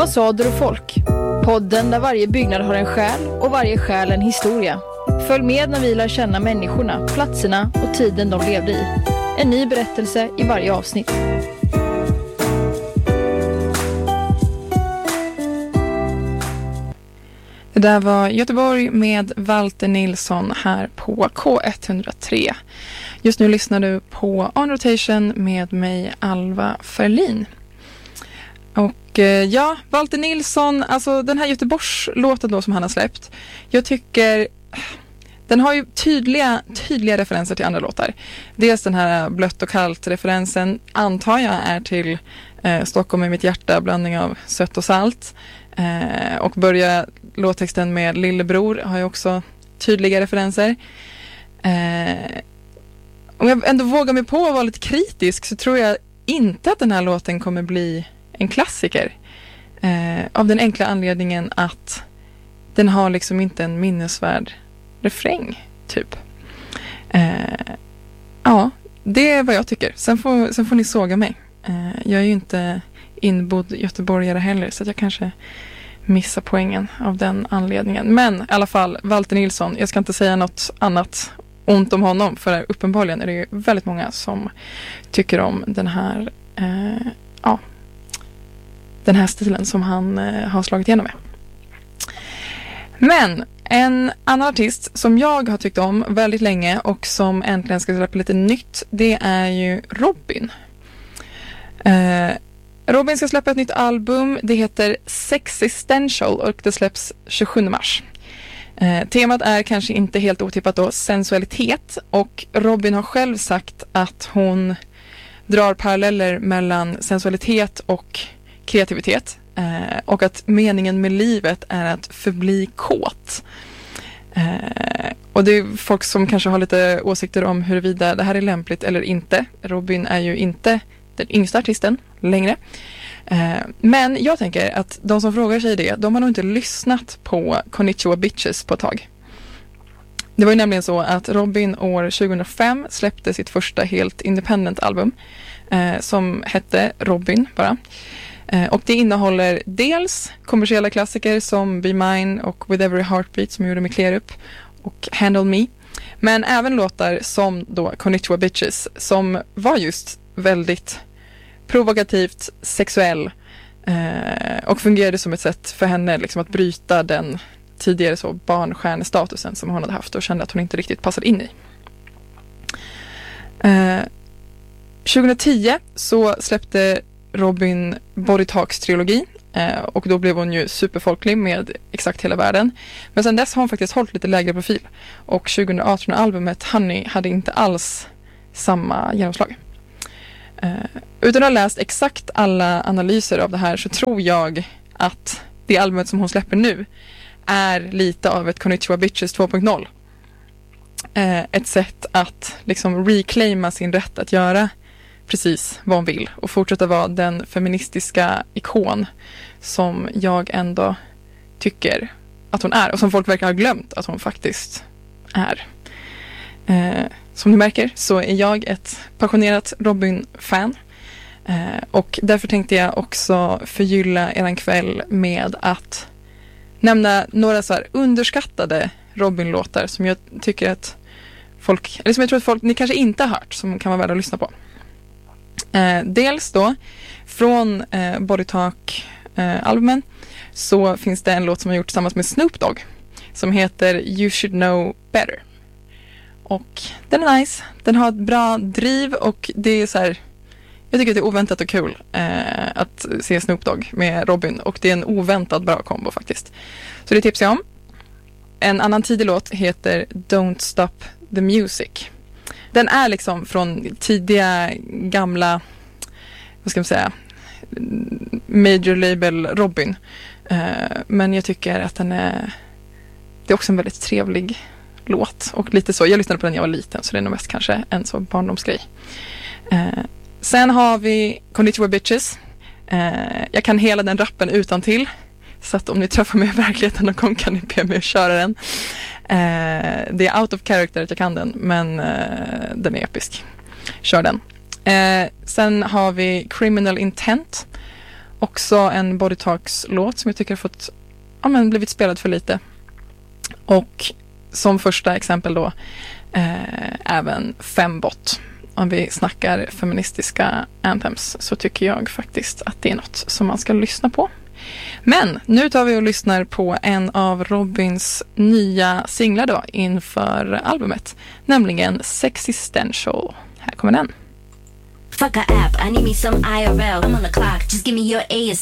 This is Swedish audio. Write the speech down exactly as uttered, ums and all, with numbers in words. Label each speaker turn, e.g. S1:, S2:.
S1: Fasader och folk. Podden där varje byggnad har en själ och varje själ en historia. Följ med när vi lär känna människorna, platserna och tiden de levde i. En ny berättelse i varje avsnitt.
S2: Det där var Göteborg med Walter Nilsson här på K ett noll tre. Just nu lyssnar du på On Rotation med mig, Alva Ferlin. Och eh, ja, Walter Nilsson, alltså den här Göteborgslåten då som han har släppt. Jag tycker den har ju tydliga, tydliga referenser till andra låtar. Dels den här blött och kallt referensen antar jag är till eh, Stockholm i mitt hjärta, blandning av sött och salt. Eh, och börja låttexten med Lillebror har ju också tydliga referenser. Eh, om jag ändå vågar mig på att vara lite kritisk så tror jag inte att den här låten kommer bli en klassiker. Eh, av den enkla anledningen att den har liksom inte en minnesvärd refräng, typ. Eh, ja, det är vad jag tycker. Sen får, sen får ni såga mig. Eh, jag är ju inte inbodd göteborgare heller, så att jag kanske missar poängen av den anledningen. Men i alla fall, Walter Nilsson, jag ska inte säga något annat ont om honom, för uppenbarligen är det ju väldigt många som tycker om den här eh, ja, den här stilen som han eh, har slagit igenom med. Men en annan artist som jag har tyckt om väldigt länge och som äntligen ska släppa lite nytt, det är ju Robyn. Eh, Robyn ska släppa ett nytt album. Det heter Sexistential och det släpps tjugosjunde mars. Eh, temat är kanske inte helt otippat då sensualitet, och Robyn har själv sagt att hon drar paralleller mellan sensualitet och kreativitet. Eh, och att meningen med livet är att förbli kåt. Eh, och det är folk som kanske har lite åsikter om huruvida det här är lämpligt eller inte. Robyn är ju inte den yngsta artisten längre. Eh, men jag tänker att de som frågar sig det, de har nog inte lyssnat på Konnichiwa Bitches på ett tag. Det var ju nämligen så att Robyn år tjugohundrafem släppte sitt första helt independent album eh, som hette Robyn bara. Eh, och det innehåller dels kommersiella klassiker som Be Mine och With Every Heartbeat som gjorde mig clear upp och Handle Me. Men även låtar som då Konnichiwa Bitches som var just väldigt provokativt sexuell eh, och fungerade som ett sätt för henne liksom att bryta den tidigare så barnstjärnestatusen som hon hade haft och kände att hon inte riktigt passade in i. Eh, tjugohundratio så släppte Robyn Body Talks trilogi eh, och då blev hon ju superfolklig med exakt hela världen. Men sen dess har hon faktiskt hållit lite lägre profil, och tjugohundraarton-albumet Honey hade inte alls samma genomslag. Uh, utan att ha läst exakt alla analyser av det här så tror jag att det albumet som hon släpper nu är lite av ett Konnichiwa Bitches två punkt noll. Uh, ett sätt att liksom reclaima sin rätt att göra precis vad hon vill och fortsätta vara den feministiska ikon som jag ändå tycker att hon är och som folk verkar ha glömt att hon faktiskt är. Uh, Som ni märker så är jag ett passionerat Robyn-fan. Eh, och därför tänkte jag också förgylla eran kväll med att nämna några så här underskattade Robyn-låtar som jag tycker att folk, eller som jag tror att folk, ni kanske inte har hört, som kan vara värda att lyssna på. Eh, dels då, från eh, Body Talk-albumen så finns det en låt som jag gjort tillsammans med Snoop Dogg som heter You Should Know Better. Och den är nice. Den har ett bra driv och det är så här, jag tycker att det är oväntat och kul eh, att se Snoop Dogg med Robyn, och det är en oväntat bra kombo faktiskt. Så det tipsar jag om. En annan tidig låt heter Don't Stop the Music. Den är liksom från tidiga gamla, vad ska man säga, major label Robyn. Eh, men jag tycker att den är, det är också en väldigt trevlig låt och lite så, jag lyssnade på den när jag var liten så det är nog mest kanske en så barndomsgrej. Eh, sen har vi Konnichiwa Bitches. Eh, jag kan hela den rappen utan till, så att om ni träffar mig i verkligheten någon gång kan ni be mig att köra den. Eh, det är out of character att jag kan den, men eh, den är episk. Kör den. Eh, sen har vi Criminal Intent också en Body Talks-låt som jag tycker har fått, ja, men blivit spelad för lite. Och som första exempel då eh, även Fembot. Om vi snackar feministiska anthems så tycker jag faktiskt att det är något som man ska lyssna på. Men nu tar vi och lyssnar på en av Robins nya singlar då inför albumet, nämligen Sexistential. Här kommer den.
S3: Fuck a app, I need me some I R L. I'm on the clock, just give me your A S